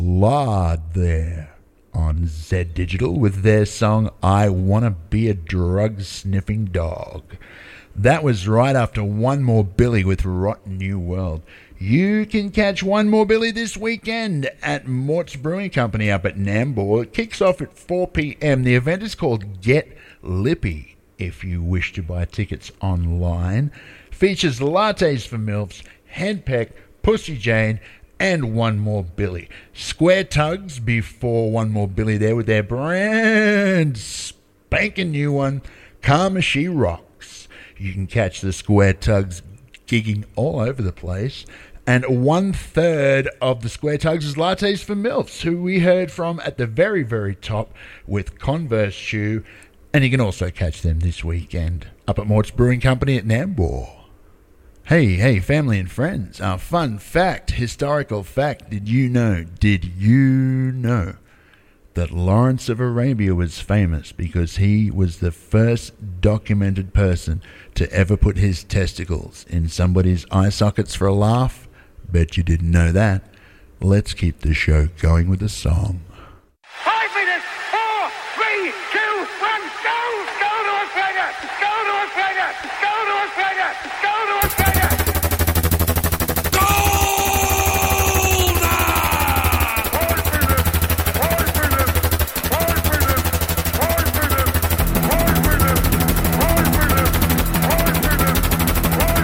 Lard there on Z Digital with their song I Wanna Be a Drug-Sniffing Dog. That was right after One More Billy with Rotten New World. You can catch One More Billy this weekend at Mort's Brewing Company up at Nambour. It kicks off at 4 p.m. The event is called Get Lippy, if you wish to buy tickets online. Features lattes for MILFs, Henpeck, Pussy Jane, and One More Billy. Square Tugs before One More Billy there with their brand spanking new one, Karma She Rocks. You can catch the Square Tugs gigging all over the place. And 1/3 of the Square Tugs is Lattes for MILFs, who we heard from at the very, very top with Converse Shoe. And you can also catch them this weekend up at Mort's Brewing Company at Nambour. Hey, family and friends, our fun fact, historical fact, did you know that Lawrence of Arabia was famous because he was the first documented person to ever put his testicles in somebody's eye sockets for a laugh? Bet you didn't know that. Let's keep the show going with a song. 5 minutes, 4, 3, 2, 1, go! Go to Australia! Go to Australia! Go to Australia! Go to Australia!